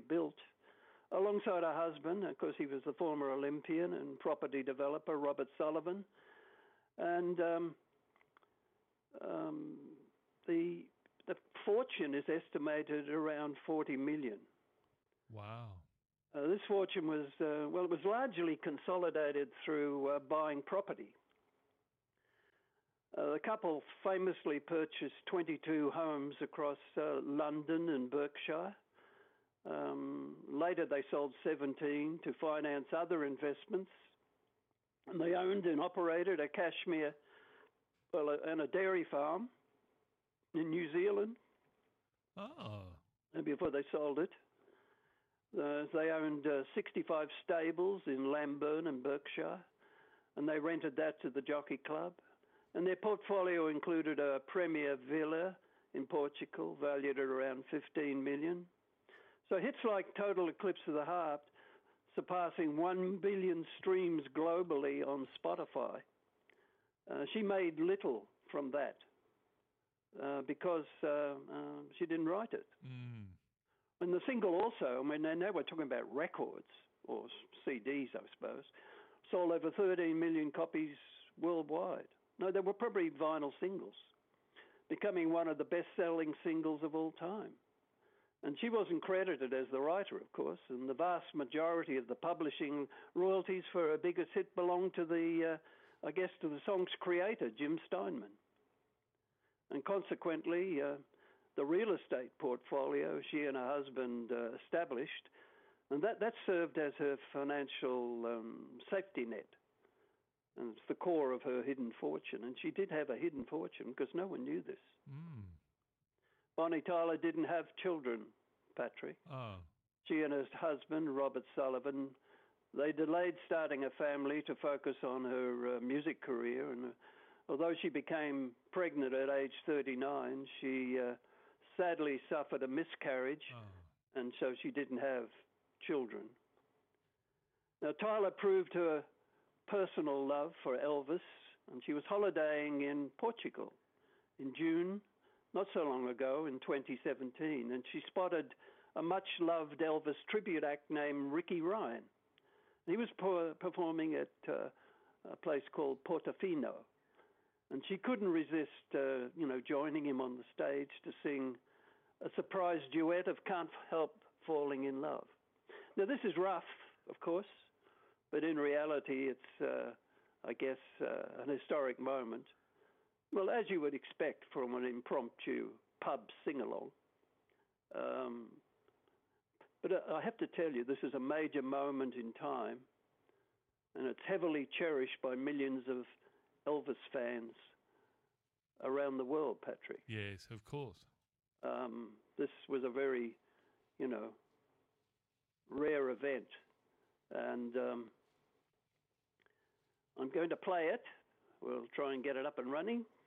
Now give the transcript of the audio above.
built alongside her husband. Of course, he was the former Olympian and property developer, Robert Sullivan. And the fortune is estimated around $40 million. Wow. This fortune was, it was largely consolidated through buying property. The couple famously purchased 22 homes across London and Berkshire. Later, they sold 17 to finance other investments. And they owned and operated a cashmere and a dairy farm in New Zealand. Oh. And before they sold it. They owned 65 stables in Lambourn and Berkshire, and they rented that to the Jockey Club. And their portfolio included a premier villa in Portugal, valued at around $15 million. So hits like Total Eclipse of the Heart, surpassing 1 billion streams globally on Spotify. She made little from that because she didn't write it. Mm. And the single also, I mean, now we're talking about records, or CDs, I suppose, sold over 13 million copies worldwide. No, they were probably vinyl singles, becoming one of the best-selling singles of all time. And she wasn't credited as the writer, of course, and the vast majority of the publishing royalties for her biggest hit belonged to the song's creator, Jim Steinman. And consequently, the real estate portfolio she and her husband established, and that served as her financial safety net. And it's the core of her hidden fortune. And she did have a hidden fortune because no one knew this. Mm. Bonnie Tyler didn't have children, Patrick. Oh. She and her husband, Robert Sullivan, they delayed starting a family to focus on her music career. And although she became pregnant at age 39, she sadly suffered a miscarriage, and so she didn't have children. Now, Tyler proved her personal love for Elvis, and she was holidaying in Portugal in June, not so long ago, in 2017, and she spotted a much-loved Elvis tribute act named Ricky Ryan. He was performing at a place called Portofino, and she couldn't resist, joining him on the stage to sing a surprise duet of Can't Help Falling in Love. Now, this is rough, of course, but in reality, it's, an historic moment. Well, as you would expect from an impromptu pub sing-along. But I have to tell you, this is a major moment in time, and it's heavily cherished by millions of Elvis fans around the world, Patrick. Yes, of course. This was a very, rare event. And I'm going to play it. We'll try and get it up and running.